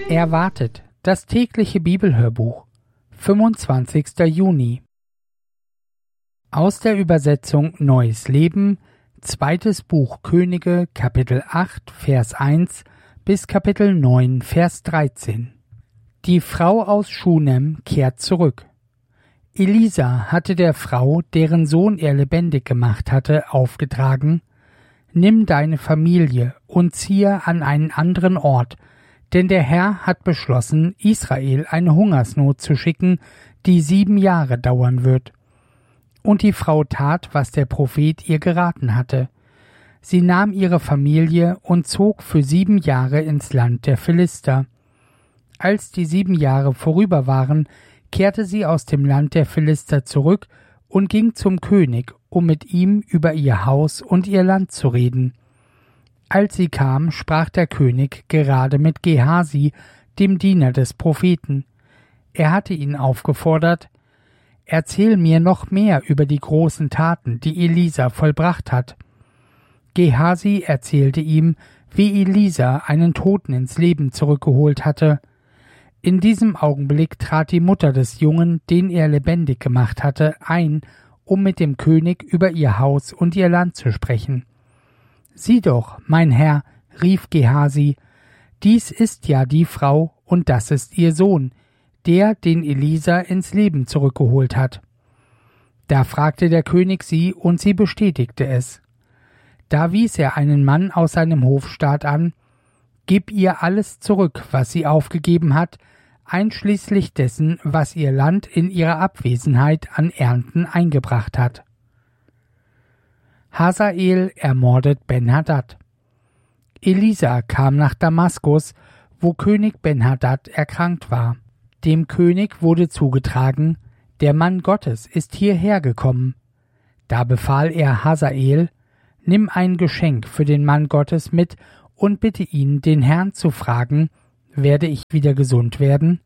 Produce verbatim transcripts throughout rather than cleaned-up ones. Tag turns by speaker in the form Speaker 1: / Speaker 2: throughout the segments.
Speaker 1: Erwartet, das tägliche Bibelhörbuch, fünfundzwanzigster Juni. Aus der Übersetzung Neues Leben, zweites Buch Könige, Kapitel acht, Vers eins bis Kapitel neun, Vers dreizehn. Die Frau aus Schunem kehrt zurück. Elisa hatte der Frau, deren Sohn er lebendig gemacht hatte, aufgetragen: Nimm deine Familie und ziehe an einen anderen Ort, denn der Herr hat beschlossen, Israel eine Hungersnot zu schicken, die sieben Jahre dauern wird. Und die Frau tat, was der Prophet ihr geraten hatte. Sie nahm ihre Familie und zog für sieben Jahre ins Land der Philister. Als die sieben Jahre vorüber waren, kehrte sie aus dem Land der Philister zurück und ging zum König, um mit ihm über ihr Haus und ihr Land zu reden. Als sie kam, sprach der König gerade mit Gehasi, dem Diener des Propheten. Er hatte ihn aufgefordert: Erzähl mir noch mehr über die großen Taten, die Elisa vollbracht hat. Gehasi erzählte ihm, wie Elisa einen Toten ins Leben zurückgeholt hatte. In diesem Augenblick trat die Mutter des Jungen, den er lebendig gemacht hatte, ein, um mit dem König über ihr Haus und ihr Land zu sprechen. »Sieh doch, mein Herr«, rief Gehasi, »dies ist ja die Frau und das ist ihr Sohn, der, den Elisa ins Leben zurückgeholt hat.« Da fragte der König sie, und sie bestätigte es. Da wies er einen Mann aus seinem Hofstaat an: »Gib ihr alles zurück, was sie aufgegeben hat, einschließlich dessen, was ihr Land in ihrer Abwesenheit an Ernten eingebracht hat.« Hazael ermordet Ben-Hadad. Elisa kam nach Damaskus, wo König Ben-Hadad erkrankt war. Dem König wurde zugetragen: Der Mann Gottes ist hierher gekommen. Da befahl er Hazael: Nimm ein Geschenk für den Mann Gottes mit und bitte ihn, den Herrn zu fragen: Werde ich wieder gesund werden?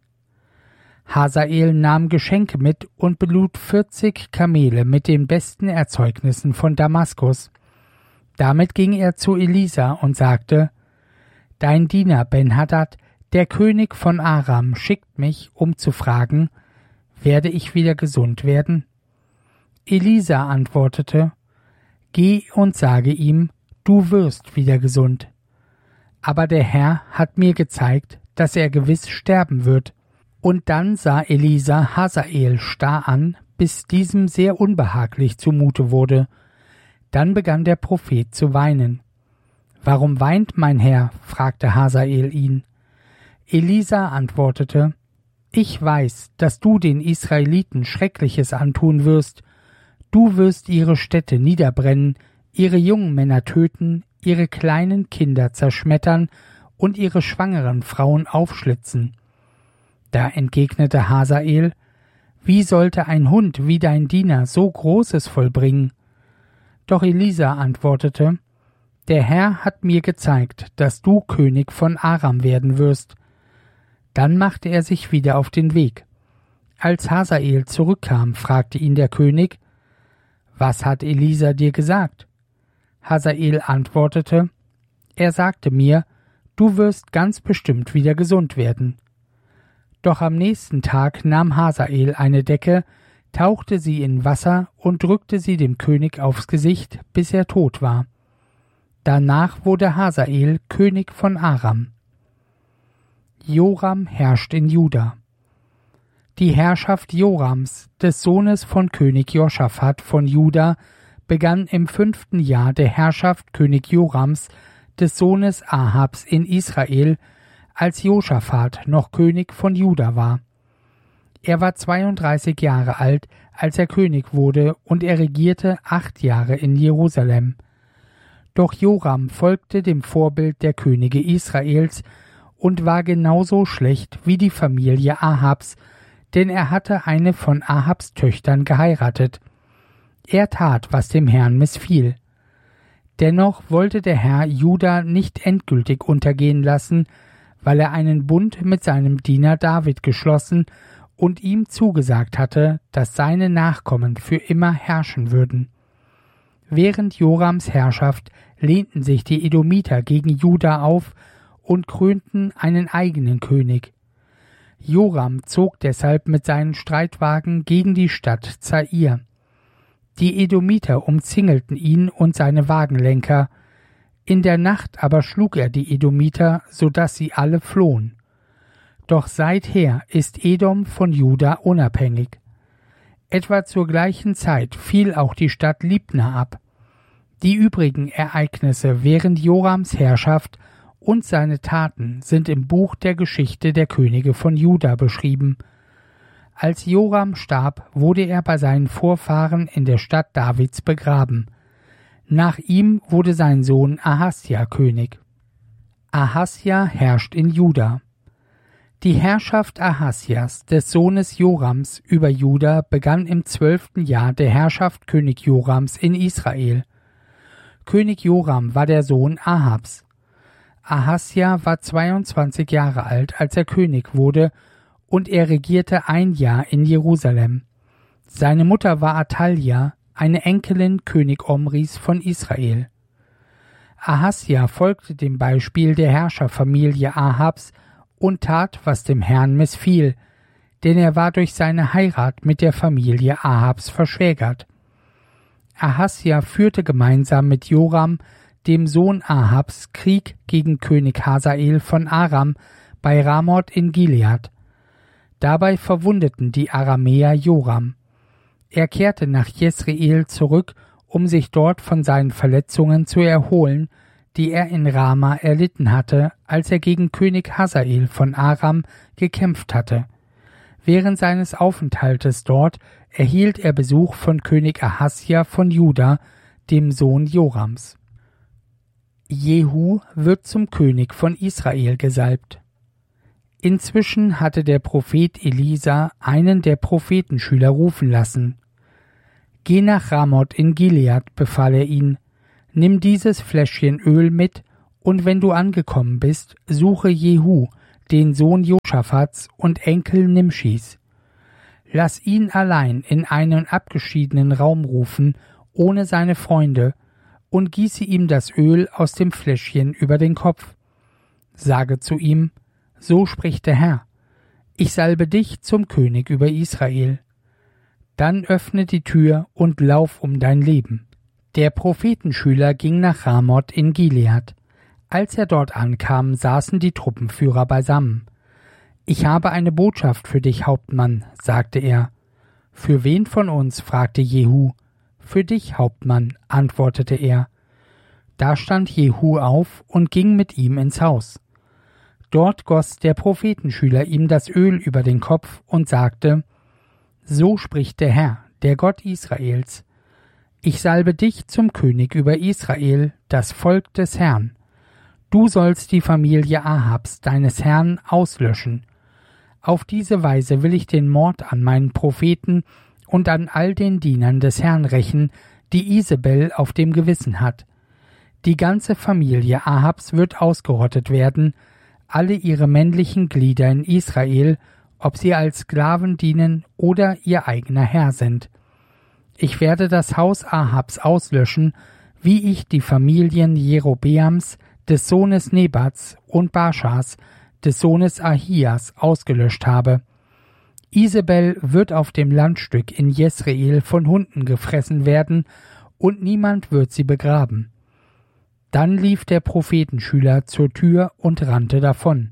Speaker 1: Hazael nahm Geschenke mit und belud vierzig Kamele mit den besten Erzeugnissen von Damaskus. Damit ging er zu Elisa und sagte: Dein Diener Ben-Hadad, der König von Aram, schickt mich, um zu fragen: Werde ich wieder gesund werden? Elisa antwortete: Geh und sage ihm, du wirst wieder gesund. Aber der Herr hat mir gezeigt, dass er gewiss sterben wird. Und dann sah Elisa Hazael starr an, bis diesem sehr unbehaglich zumute wurde. Dann begann der Prophet zu weinen. »Warum weint mein Herr?« fragte Hazael ihn. Elisa antwortete: »Ich weiß, dass du den Israeliten Schreckliches antun wirst. Du wirst ihre Städte niederbrennen, ihre jungen Männer töten, ihre kleinen Kinder zerschmettern und ihre schwangeren Frauen aufschlitzen.« Da entgegnete Hazael: Wie sollte ein Hund wie dein Diener so Großes vollbringen? Doch Elisa antwortete: Der Herr hat mir gezeigt, dass du König von Aram werden wirst. Dann machte er sich wieder auf den Weg. Als Hazael zurückkam, fragte ihn der König: Was hat Elisa dir gesagt? Hazael antwortete: Er sagte mir, du wirst ganz bestimmt wieder gesund werden. Doch am nächsten Tag nahm Hazael eine Decke, tauchte sie in Wasser und drückte sie dem König aufs Gesicht, bis er tot war. Danach wurde Hazael König von Aram. Joram herrscht in Juda. Die Herrschaft Jorams, des Sohnes von König Joschafat von Juda, begann im fünften Jahr der Herrschaft König Jorams, des Sohnes Ahabs in Israel, als Joschafat noch König von Juda war. Er war zweiunddreißig Jahre alt, als er König wurde, und er regierte acht Jahre in Jerusalem. Doch Joram folgte dem Vorbild der Könige Israels und war genauso schlecht wie die Familie Ahabs, denn er hatte eine von Ahabs Töchtern geheiratet. Er tat, was dem Herrn missfiel. Dennoch wollte der Herr Juda nicht endgültig untergehen lassen, weil er einen Bund mit seinem Diener David geschlossen und ihm zugesagt hatte, dass seine Nachkommen für immer herrschen würden. Während Jorams Herrschaft lehnten sich die Edomiter gegen Juda auf und krönten einen eigenen König. Joram zog deshalb mit seinen Streitwagen gegen die Stadt Zair. Die Edomiter umzingelten ihn und seine Wagenlenker. In der Nacht aber schlug er die Edomiter, so daß sie alle flohen. Doch seither ist Edom von Juda unabhängig. Etwa zur gleichen Zeit fiel auch die Stadt Libna ab. Die übrigen Ereignisse während Jorams Herrschaft und seine Taten sind im Buch der Geschichte der Könige von Juda beschrieben. Als Joram starb, wurde er bei seinen Vorfahren in der Stadt Davids begraben. Nach ihm wurde sein Sohn Ahasja König. Ahasja herrscht in Juda. Die Herrschaft Ahasjas, des Sohnes Jorams, über Juda begann im zwölften Jahr der Herrschaft König Jorams in Israel. König Joram war der Sohn Ahabs. Ahasja war zweiundzwanzig Jahre alt, als er König wurde, und er regierte ein Jahr in Jerusalem. Seine Mutter war Athalja, eine Enkelin König Omris von Israel. Ahasja folgte dem Beispiel der Herrscherfamilie Ahabs und tat, was dem Herrn missfiel, denn er war durch seine Heirat mit der Familie Ahabs verschwägert. Ahasja führte gemeinsam mit Joram, dem Sohn Ahabs, Krieg gegen König Hasael von Aram bei Ramoth in Gilead. Dabei verwundeten die Aramäer Joram. Er kehrte nach Jesreel zurück, um sich dort von seinen Verletzungen zu erholen, die er in Rama erlitten hatte, als er gegen König Hasael von Aram gekämpft hatte. Während seines Aufenthaltes dort erhielt er Besuch von König Ahasja von Juda, dem Sohn Jorams. Jehu wird zum König von Israel gesalbt. Inzwischen hatte der Prophet Elisa einen der Prophetenschüler rufen lassen. Geh nach Ramoth in Gilead, befahl er ihn, nimm dieses Fläschchen Öl mit, und wenn du angekommen bist, suche Jehu, den Sohn Josaphats und Enkel Nimschis. Lass ihn allein in einen abgeschiedenen Raum rufen, ohne seine Freunde, und gieße ihm das Öl aus dem Fläschchen über den Kopf. Sage zu ihm, so spricht der Herr, ich salbe dich zum König über Israel. Dann öffne die Tür und lauf um dein Leben. Der Prophetenschüler ging nach Ramoth in Gilead. Als er dort ankam, saßen die Truppenführer beisammen. Ich habe eine Botschaft für dich, Hauptmann, sagte er. Für wen von uns? fragte Jehu. Für dich, Hauptmann, antwortete er. Da stand Jehu auf und ging mit ihm ins Haus. Dort goss der Prophetenschüler ihm das Öl über den Kopf und sagte, so spricht der Herr, der Gott Israels. Ich salbe dich zum König über Israel, das Volk des Herrn. Du sollst die Familie Ahabs, deines Herrn, auslöschen. Auf diese Weise will ich den Mord an meinen Propheten und an all den Dienern des Herrn rächen, die Isabel auf dem Gewissen hat. Die ganze Familie Ahabs wird ausgerottet werden, alle ihre männlichen Glieder in Israel, ob sie als Sklaven dienen oder ihr eigener Herr sind. Ich werde das Haus Ahabs auslöschen, wie ich die Familien Jerobeams, des Sohnes Nebats, und Baschas, des Sohnes Ahias, ausgelöscht habe. Isabel wird auf dem Landstück in Jesreel von Hunden gefressen werden, und niemand wird sie begraben. Dann lief der Prophetenschüler zur Tür und rannte davon.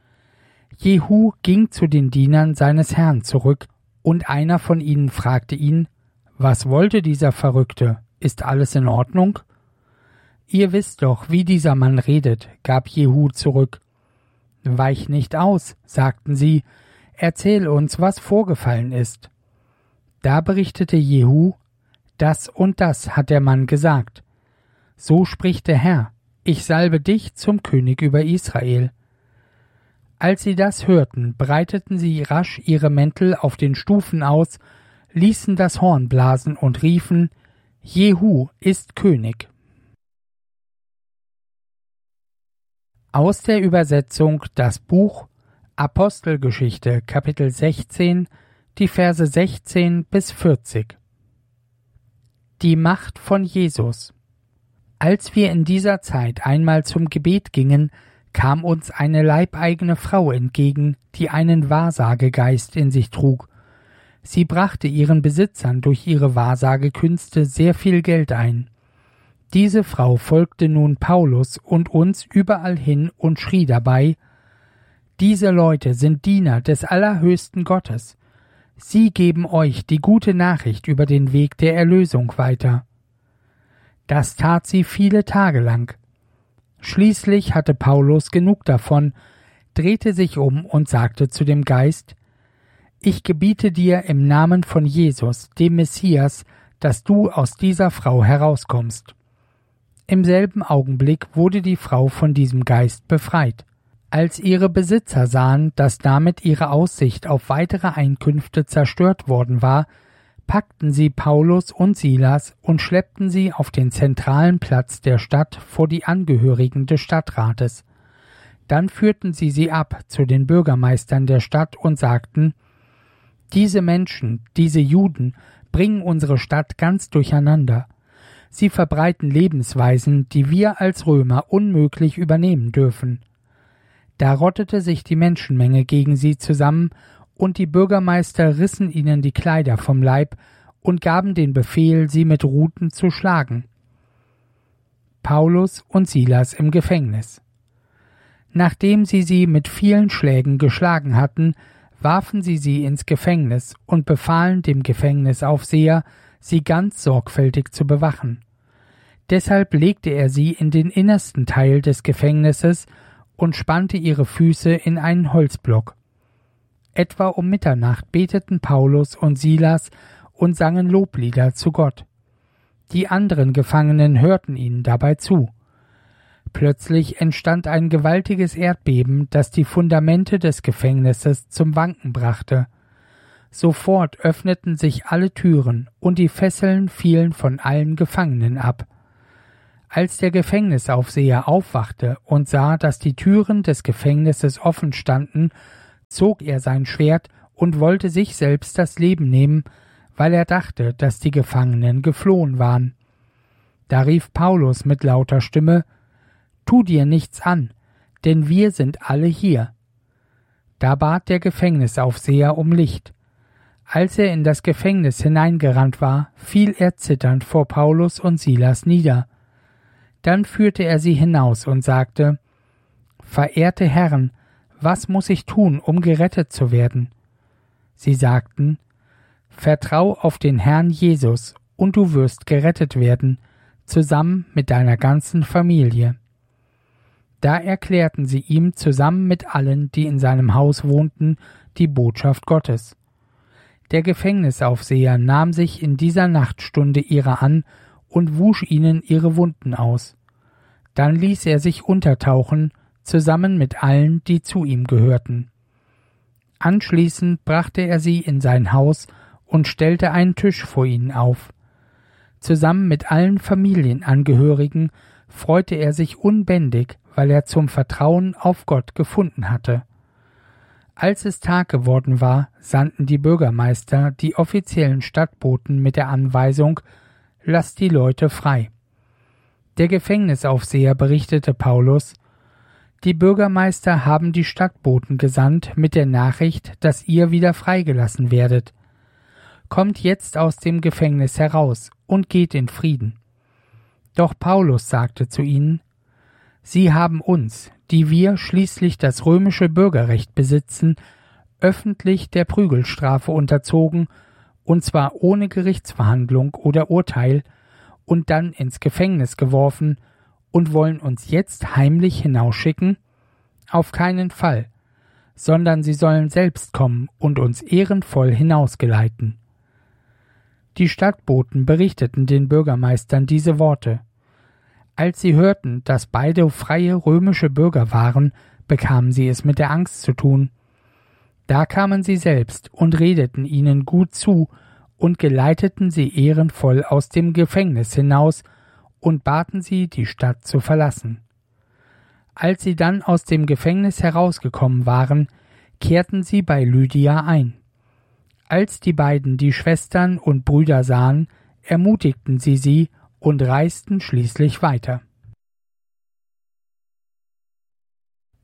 Speaker 1: Jehu ging zu den Dienern seines Herrn zurück, und einer von ihnen fragte ihn, »Was wollte dieser Verrückte? Ist alles in Ordnung?« »Ihr wisst doch, wie dieser Mann redet«, gab Jehu zurück. »Weich nicht aus«, sagten sie, »erzähl uns, was vorgefallen ist.« Da berichtete Jehu, »Das und das hat der Mann gesagt. So spricht der Herr, ich salbe dich zum König über Israel.« Als sie das hörten, breiteten sie rasch ihre Mäntel auf den Stufen aus, ließen das Horn blasen und riefen, Jehu ist König. Aus der Übersetzung das Buch Apostelgeschichte, Kapitel sechzehn, die Verse sechzehn bis vierzig. Die Macht von Jesus. Als wir in dieser Zeit einmal zum Gebet gingen, kam uns eine leibeigene Frau entgegen, die einen Wahrsagegeist in sich trug. Sie brachte ihren Besitzern durch ihre Wahrsagekünste sehr viel Geld ein. Diese Frau folgte nun Paulus und uns überall hin und schrie dabei: Diese Leute sind Diener des allerhöchsten Gottes. Sie geben euch die gute Nachricht über den Weg der Erlösung weiter. Das tat sie viele Tage lang. Schließlich hatte Paulus genug davon, drehte sich um und sagte zu dem Geist: Ich gebiete dir im Namen von Jesus, dem Messias, dass du aus dieser Frau herauskommst. Im selben Augenblick wurde die Frau von diesem Geist befreit. Als ihre Besitzer sahen, dass damit ihre Aussicht auf weitere Einkünfte zerstört worden war, packten sie Paulus und Silas und schleppten sie auf den zentralen Platz der Stadt vor die Angehörigen des Stadtrates. Dann führten sie sie ab zu den Bürgermeistern der Stadt und sagten: Diese Menschen, diese Juden, bringen unsere Stadt ganz durcheinander. Sie verbreiten Lebensweisen, die wir als Römer unmöglich übernehmen dürfen. Da rottete sich die Menschenmenge gegen sie zusammen, und die Bürgermeister rissen ihnen die Kleider vom Leib und gaben den Befehl, sie mit Ruten zu schlagen. Paulus und Silas im Gefängnis. Nachdem sie sie mit vielen Schlägen geschlagen hatten, warfen sie sie ins Gefängnis und befahlen dem Gefängnisaufseher, sie ganz sorgfältig zu bewachen. Deshalb legte er sie in den innersten Teil des Gefängnisses und spannte ihre Füße in einen Holzblock. Etwa um Mitternacht beteten Paulus und Silas und sangen Loblieder zu Gott. Die anderen Gefangenen hörten ihnen dabei zu. Plötzlich entstand ein gewaltiges Erdbeben, das die Fundamente des Gefängnisses zum Wanken brachte. Sofort öffneten sich alle Türen und die Fesseln fielen von allen Gefangenen ab. Als der Gefängnisaufseher aufwachte und sah, dass die Türen des Gefängnisses offen standen, zog er sein Schwert und wollte sich selbst das Leben nehmen, weil er dachte, dass die Gefangenen geflohen waren. Da rief Paulus mit lauter Stimme: Tu dir nichts an, denn wir sind alle hier. Da bat der Gefängnisaufseher um Licht. Als er in das Gefängnis hineingerannt war, fiel er zitternd vor Paulus und Silas nieder. Dann führte er sie hinaus und sagte: Verehrte Herren, was muss ich tun, um gerettet zu werden? Sie sagten: Vertrau auf den Herrn Jesus, und du wirst gerettet werden, zusammen mit deiner ganzen Familie. Da erklärten sie ihm zusammen mit allen, die in seinem Haus wohnten, die Botschaft Gottes. Der Gefängnisaufseher nahm sich in dieser Nachtstunde ihrer an und wusch ihnen ihre Wunden aus. Dann ließ er sich untertauchen, zusammen mit allen, die zu ihm gehörten. Anschließend brachte er sie in sein Haus und stellte einen Tisch vor ihnen auf. Zusammen mit allen Familienangehörigen freute er sich unbändig, weil er zum Vertrauen auf Gott gefunden hatte. Als es Tag geworden war, sandten die Bürgermeister die offiziellen Stadtboten mit der Anweisung: Lasst die Leute frei. Der Gefängnisaufseher berichtete Paulus: Die Bürgermeister haben die Stadtboten gesandt mit der Nachricht, dass ihr wieder freigelassen werdet. Kommt jetzt aus dem Gefängnis heraus und geht in Frieden. Doch Paulus sagte zu ihnen: Sie haben uns, die wir schließlich das römische Bürgerrecht besitzen, öffentlich der Prügelstrafe unterzogen, und zwar ohne Gerichtsverhandlung oder Urteil, und dann ins Gefängnis geworfen, und wollen uns jetzt heimlich hinausschicken? Auf keinen Fall, sondern sie sollen selbst kommen und uns ehrenvoll hinausgeleiten. Die Stadtboten berichteten den Bürgermeistern diese Worte. Als sie hörten, dass beide freie römische Bürger waren, bekamen sie es mit der Angst zu tun. Da kamen sie selbst und redeten ihnen gut zu und geleiteten sie ehrenvoll aus dem Gefängnis hinaus und baten sie, die Stadt zu verlassen. Als sie dann aus dem Gefängnis herausgekommen waren, kehrten sie bei Lydia ein. Als die beiden die Schwestern und Brüder sahen, ermutigten sie sie und reisten schließlich weiter.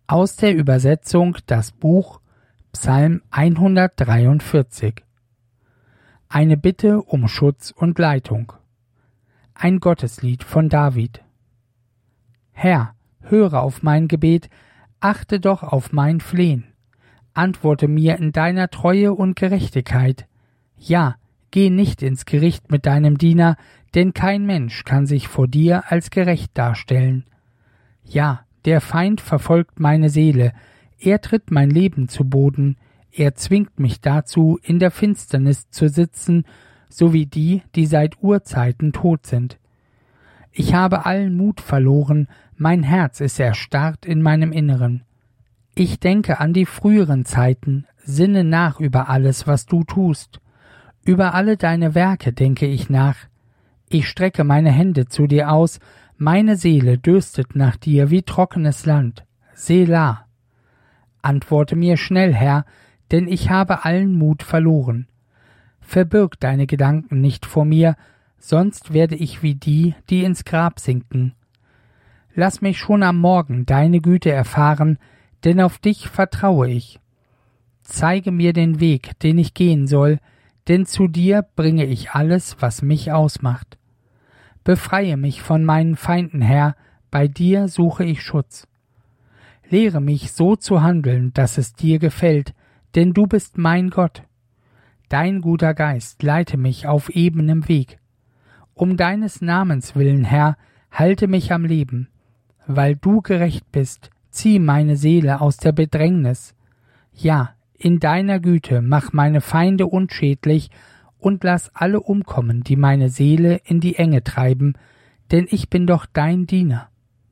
Speaker 1: Aus der Übersetzung das Buch Psalm hundertdreiundvierzig. Eine Bitte um Schutz und Leitung. Ein Gotteslied von David. Herr, höre auf mein Gebet, achte doch auf mein Flehen. Antworte mir in deiner Treue und Gerechtigkeit. Ja, geh nicht ins Gericht mit deinem Diener, denn kein Mensch kann sich vor dir als gerecht darstellen. Ja, der Feind verfolgt meine Seele, er tritt mein Leben zu Boden, er zwingt mich dazu, in der Finsternis zu sitzen, so wie die, die seit Urzeiten tot sind. Ich habe allen Mut verloren, mein Herz ist erstarrt in meinem Inneren. Ich denke an die früheren Zeiten, sinne nach über alles, was du tust. Über alle deine Werke denke ich nach. Ich strecke meine Hände zu dir aus, meine Seele dürstet nach dir wie trockenes Land. Selah. Antworte mir schnell, Herr, denn ich habe allen Mut verloren. Verbirg deine Gedanken nicht vor mir, sonst werde ich wie die, die ins Grab sinken. Lass mich schon am Morgen deine Güte erfahren, denn auf dich vertraue ich. Zeige mir den Weg, den ich gehen soll, denn zu dir bringe ich alles, was mich ausmacht. Befreie mich von meinen Feinden, Herr, bei dir suche ich Schutz. Lehre mich so zu handeln, dass es dir gefällt, denn du bist mein Gott. Dein guter Geist leite mich auf ebenem Weg. Um deines Namens willen, Herr, halte mich am Leben. Weil du gerecht bist, zieh meine Seele aus der Bedrängnis. Ja, in deiner Güte mach meine Feinde unschädlich und lass alle umkommen, die meine Seele in die Enge treiben, denn ich bin doch dein Diener.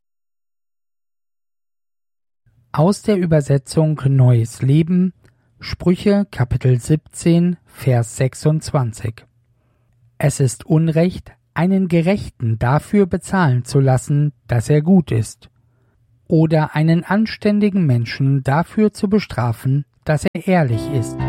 Speaker 1: Aus der Übersetzung Neues Leben, Sprüche Kapitel siebzehn, Vers sechsundzwanzig. Es ist Unrecht, einen Gerechten dafür bezahlen zu lassen, dass er gut ist, oder einen anständigen Menschen dafür zu bestrafen, dass er ehrlich ist.